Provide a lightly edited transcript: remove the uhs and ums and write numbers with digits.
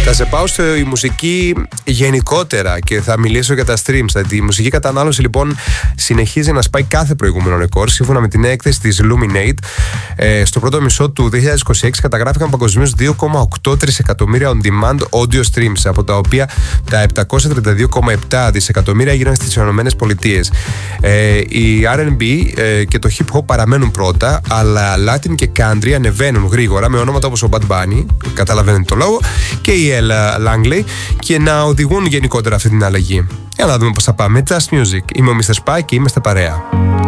Θα σε πάω στη μουσική γενικότερα και θα μιλήσω για τα streams. Η μουσική κατανάλωση λοιπόν συνεχίζει να σπάει κάθε προηγούμενο ρεκόρ. Σύμφωνα με την έκθεση της Luminate, στο πρώτο μισό του 2026 καταγράφηκαν παγκοσμίως 2,8 τρισεκατομμύρια on-demand audio streams, από τα οποία τα 732,7 δισεκατομμύρια έγιναν στις ΗΠΑ. Η R&B και το hip hop παραμένουν πρώτα, αλλά Latin και Country ανεβαίνουν γρήγορα με ονόματα όπως ο Bad Bunny, καταλαβαίνετε το λόγο, και η Ella Langley, και να οδηγούν γενικότερα αυτή την αλλαγή. Για να δούμε πώς θα πάμε. Just Music. Είμαι ο Mr. Spike και είμαστε παρέα.